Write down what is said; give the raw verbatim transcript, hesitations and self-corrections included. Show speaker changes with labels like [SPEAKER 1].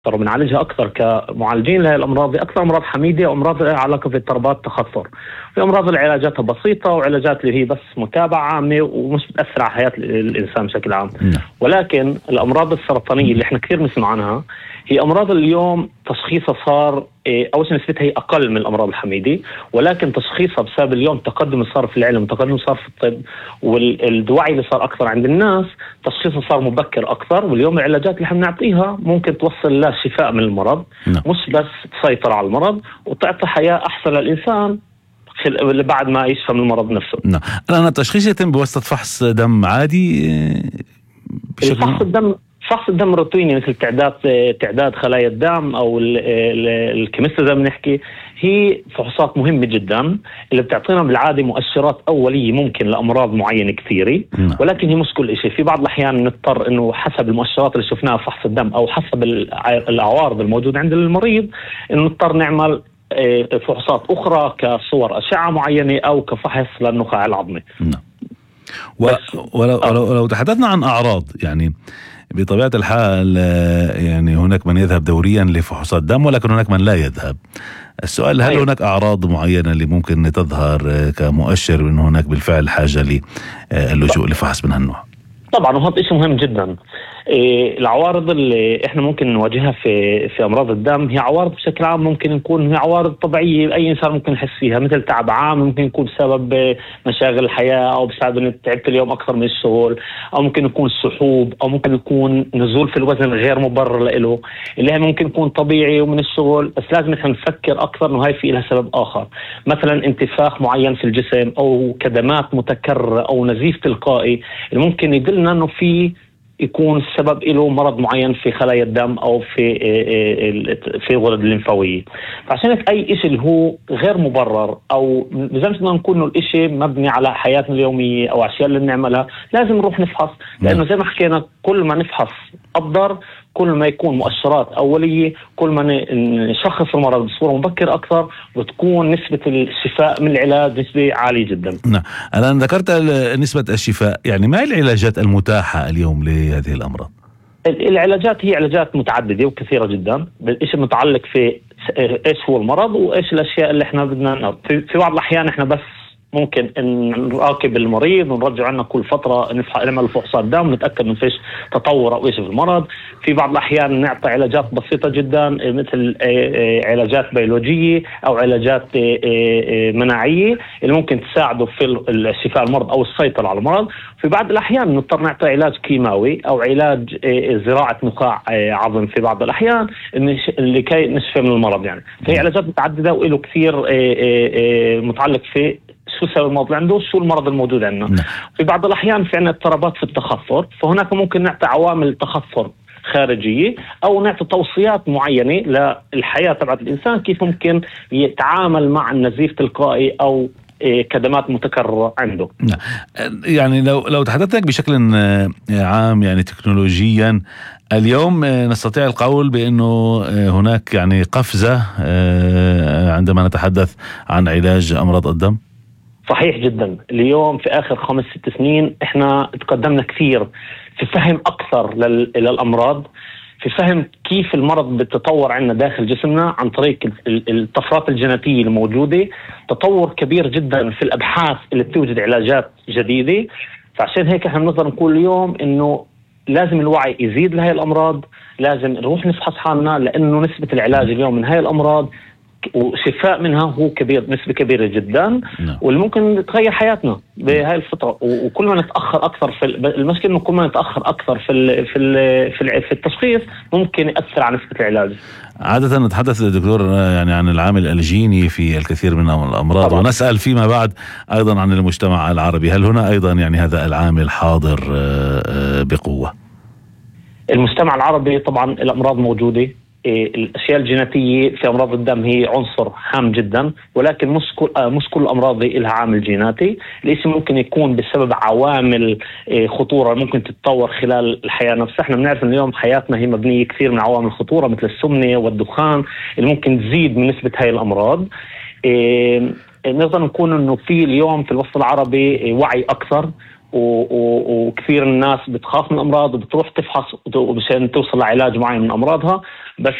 [SPEAKER 1] وبنعالجها أكثر كمعالجين لهي الأمراض. أكثر أمراض حميدة وأمراض لها علاقة في اضطرابات التخثر. في أمراض العلاجاتها بسيطة وعلاجات اللي هي بس متابعة عامة ومش بتأثر على حياة الإنسان بشكل عام. ولكن الأمراض السرطانية اللي احنا كثير بنسمع عنها هي أمراض اليوم تشخيصها صار أول شيء نسبتها هي أقل من الأمراض الحميدة، ولكن تشخيصها بسبب اليوم تقدم صار في العلم، تقدم صار في الطب، والوعي اللي صار أكثر عند الناس، تشخيصها صار مبكر أكثر. واليوم العلاجات اللي احنا بنعطيها ممكن توصل لشفاء من المرض، مش بس تسيطر على المرض وتعطي حياة أحسن للإنسان بعد ما يشفى من المرض نفسه.
[SPEAKER 2] نعم. الآن التشخيص يتم بواسطة فحص دم عادي
[SPEAKER 1] بشكل فحص الدم فحص الدم روتيني مثل تعداد تعداد خلايا الدم او الكيمستري زي ما بنحكي. هي فحوصات مهمه جدا اللي بتعطينا بالعاده مؤشرات اوليه ممكن لامراض معينه كثيره، ولكن هي مش كل شيء. في بعض الاحيان نضطر انه حسب المؤشرات اللي شفناها في فحص الدم او حسب العوارض الموجوده عند المريض انه نضطر نعمل فحوصات اخرى كصور اشعه معينه او كفحص للنخاع العظمي.
[SPEAKER 2] نعم. ولو, ولو, ولو تحدثنا عن اعراض، يعني بطبيعة الحال يعني هناك من يذهب دوريا لفحوصات دم ولكن هناك من لا يذهب. السؤال هل هناك أعراض معينة اللي ممكن تظهر كمؤشر أن هناك بالفعل حاجة للجوء لفحص من هالنوع؟
[SPEAKER 1] طبعا وهذا شيء مهم جدا. إيه العوارض اللي احنا ممكن نواجهها في في امراض الدم هي عوارض بشكل عام ممكن يكون هي عوارض طبيعيه اي انسان ممكن يحس فيها، مثل تعب عام ممكن يكون بسبب مشاغل الحياه او بسبب انك تعبت اليوم اكثر من الشغل، او ممكن يكون سحوب، او ممكن يكون نزول في الوزن غير مبرر له اللي هي ممكن يكون طبيعي ومن الشغل. بس لازم احنا نفكر اكثر انه هاي في لها سبب اخر، مثلا انتفاخ معين في الجسم او كدمات متكرره او نزيف تلقائي اللي ممكن يدلنا انه في يكون السبب له مرض معين في خلايا الدم أو في في الغدد الليمفاوية. فعشان أي شيء اللي هو غير مبرر أو لازم نكون الإشي مبني على حياتنا اليومية أو أشياء اللي بنعملها لازم نروح نفحص، لأنه زي ما حكينا كل ما نفحص أقدر كل ما يكون مؤشرات أولية، كل ما نشخص المرض بصورة مبكرة أكثر وتكون نسبة الشفاء من العلاج نسبة عالية جدا.
[SPEAKER 2] نعم. الآن ذكرت نسبة الشفاء، يعني ما هي العلاجات المتاحة اليوم لهذه الأمراض؟
[SPEAKER 1] العلاجات هي علاجات متعددة وكثيرة جدا، بالإشي متعلق في إيش هو المرض وإيش الأشياء اللي إحنا بدنا. في بعض الأحيان إحنا بس ممكن ان نراقب المريض ونرجع عنا كل فتره نعمل فحوصات دم نتاكد من فيش تطور او ايش في المرض. في بعض الاحيان نعطي علاجات بسيطه جدا مثل علاجات بيولوجيه او علاجات مناعيه اللي ممكن تساعده في الشفاء المرض او السيطره على المرض. في بعض الاحيان نضطر نعطي علاج كيماوي او علاج زراعه نخاع عظم في بعض الاحيان لكي نشفى من المرض. يعني في علاجات متعدده وله كثير متعلق في شو سبب المرض اللي عنده، شو المرض الموجود عندنا. في بعض الأحيان في عنا اضطرابات في التخثر، فهناك ممكن نعطي عوامل تخثر خارجية أو نعطي توصيات معينة للحياة تبعت الإنسان كيف ممكن يتعامل مع النزيف تلقائي أو كدمات متكررة عنده.
[SPEAKER 2] يعني لو لو تحدثت بشكل عام يعني تكنولوجيا اليوم نستطيع القول بأنه هناك يعني قفزة عندما نتحدث عن علاج أمراض الدم.
[SPEAKER 1] صحيح جدا. اليوم في آخر خمس ست سنين احنا تقدمنا كثير في فهم أكثر للأمراض، في فهم كيف المرض بتتطور عندنا داخل جسمنا عن طريق الطفرات الجيناتية الموجودة. تطور كبير جدا في الأبحاث اللي بتوجد علاجات جديدة. فعشان هيك احنا بنقدر نقول اليوم إنه لازم الوعي يزيد لهي الأمراض، لازم نروح نفحص حالنا لأنه نسبة العلاج اليوم من هاي الأمراض وشفاء في هو كبير، نسبة كبيرة جدا. no. واللي ممكن تغير حياتنا بهاي الفترة. وكل ما نتأخر أكثر في المشكلة إنه كل ما نتأخر أكثر في ال في ال في, في التشخيص ممكن يأثر على نسبة العلاج.
[SPEAKER 2] عادة نتحدث دكتور يعني عن العامل الجيني في الكثير من الأمراض طبعا. ونسأل فيما بعد أيضا عن المجتمع العربي، هل هنا أيضا يعني هذا العامل حاضر بقوة؟
[SPEAKER 1] المجتمع العربي طبعا الأمراض موجودة. الأشياء الجيناتية في أمراض الدم هي عنصر هام جدا، ولكن مش كل مش كل الأمراض لها عامل جيناتي. الإشي ممكن يكون بسبب عوامل خطورة ممكن تتطور خلال الحياة نفسها. احنا بنعرف إن اليوم حياتنا هي مبنية كثير من عوامل خطورة مثل السمنة والدخان اللي ممكن تزيد من نسبة هاي الأمراض. نقدر نكون إنه في اليوم في الوسط العربي وعي أكثر وكثير الناس بتخاف من الأمراض وبتروح تفحص ومشان توصل لعلاج معين من أمراضها، بس